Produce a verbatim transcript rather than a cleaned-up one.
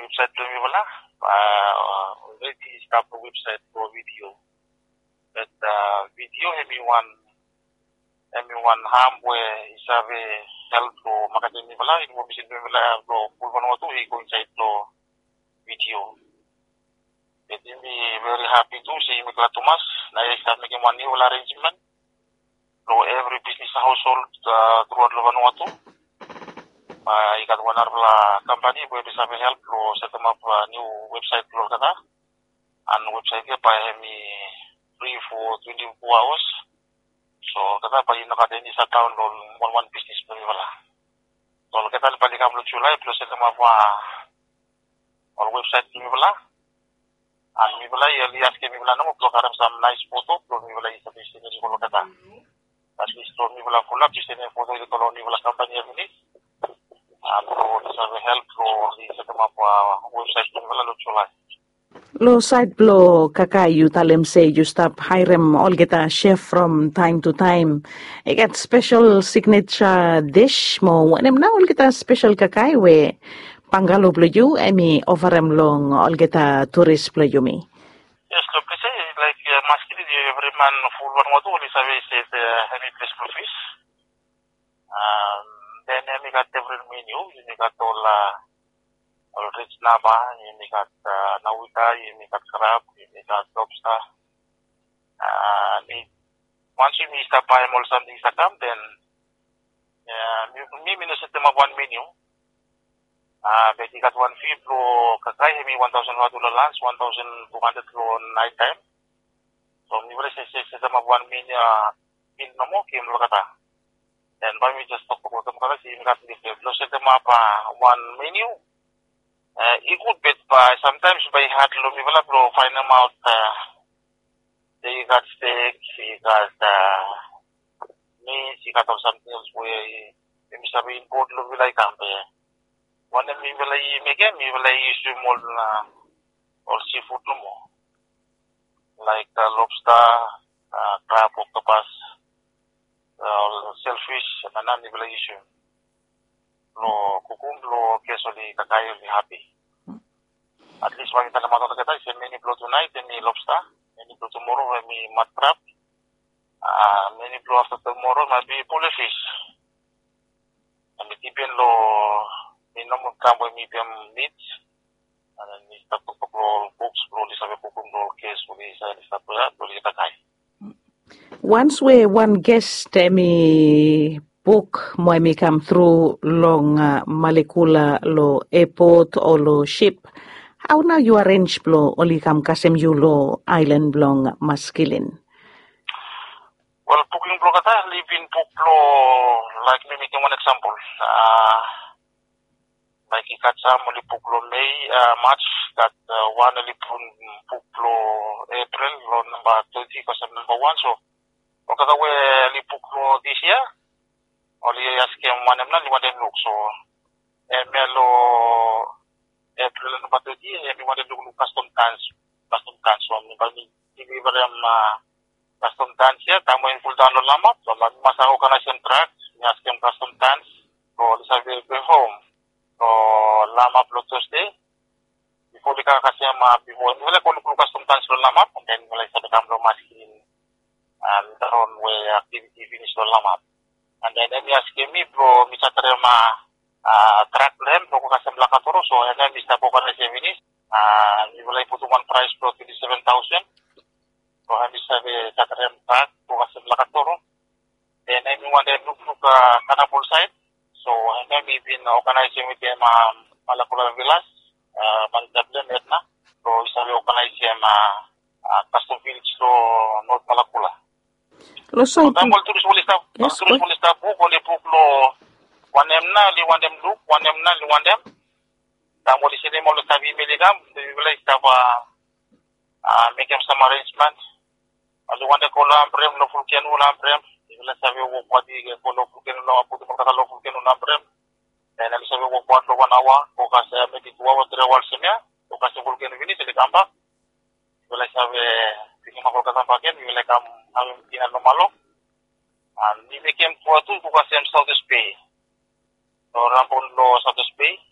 website lo mi wala. Uh, already start the website for video. But uh, video hemi one hemi one ham where is have a help to makademi wala. Ino mo bisin mi wala lo pulvan mo to go inside to video. But me very happy to see mi kala Thomas. Na start making one new arrangement. So every business household uh, throughout Vanuatu. Uh, I got one of the company where we have help to set them up a new website for kata. And website ke pa me free for twenty-four hours. So kata pa ina kata ni sa town lo one one business pa wala. So kata pa di kamlo July plus set them up a website ni wala. And mi wala ya lias ke mi wala no upload karam some nice photo upload mi wala isa business ni ko kata. At least to mi wala full up just any photo ni ko ni wala company ni. And so this will help to set them up a website ni wala lo July. Lo side blow kaka you tell him say you stop hire him all get a chef from time to time. I get special signature dish mo when him now all get a special kakai we pangalo blow you I me over him long all get a tourist blow you me. Yes, look, I say like uh, masculine every man full one what all is a way say uh, any place for fish. Um, then uh, we got different menu. We got all uh, all rich naba. We got uh, nauta. We got crab. We got lobster. Uh, and once we start buying all something to come, then uh, me me no set them up one menu. Uh, but you got one fee pro kakai me one thousand watt lunch, one thousand two hundred pro night time. So me will say set them up one menu. Mean no more came look at that. Then when we just talk about them, because we got the no set them up uh, one menu. Uh, it could be by sometimes by hard lo me will pro find them out. Uh, they got steak, he got uh, meat, he got something else where we must have import lo will I compare. One of me will I make me will I issue more uh, or seafood no more. Like uh, lobster, uh, crab, octopus, uh, shellfish, and then will I issue. Lo kukum lo kesoli kakay li happy. At least when we talk about the say many blow tonight, any lobster, many blow tomorrow, maybe mud crab, uh, many blow after tomorrow, maybe pulley fish. And the tipen lo minum kambo mi pem meat, and then we start to roll books, roll this away kukum roll case, roll this away start to that, roll it kakay. Once we one guest uh, me book mo me come through long uh, Malikula lo airport or lo ship. How now you arrange blo only come kasem you lo island blong masculine? Well, booking blo kata live in book blo like me making one example. Uh, like you got some only book lo May, uh, March, got uh, one only book lo April lo number thirty because I'm number one. So, okay, we only book lo this year. Only ask him one and one them look so. Melo April number thirty, everyone them look custom dance, custom dance. So, me bagi deliver them custom dance here. Tamo in full download lama. So, masa organization track, me ask him custom dance. So, this is very home. So, lama upload Tuesday. Before the kakasya ma before, wala ko lupa custom dance lo lama, and then wala sa bekamlo maskin, and later on where activity finish lo lama. And then then ask me bro, mi sa ma uh, track lem, bro ko kasya blakatoro, so and then mi sa po ka na finish, ah, mi wala iputo one price bro twenty-seven thousand. So mi sa be sa track, bro kasya blakatoro. Then I want to look look uh, Kanapol side. So, and then we've been organizing with them um, Malakula Villas, uh, Bandablen, Edna. So, we organize them uh, uh, custom village to North Malakula. So, I'm going to tourist staff, tourist staff, who go to book lo one them na, li one them look, one them na, li one them. I'm going to see them all the time, we will have uh, make them some arrangements. Only one they call Ambrem, no full can, no Ambrem. Let's have a walk what you get for local can no put the local can number and let's have a walk one to one hour focus maybe two hours three hours semia focus will can finish the camp well let's have a picking up focus again we will come having in no malo and we became to two focus in South Bay so Rampon lo South Bay